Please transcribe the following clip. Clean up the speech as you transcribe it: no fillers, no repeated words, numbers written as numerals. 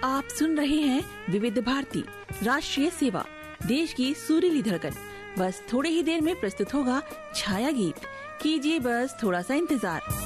आप सुन रहे हैं विविध भारती राष्ट्रीय सेवा, देश की सुरीली धड़कन। बस थोड़ी ही देर में प्रस्तुत होगा छाया गीत। कीजिए बस थोड़ा सा इंतजार।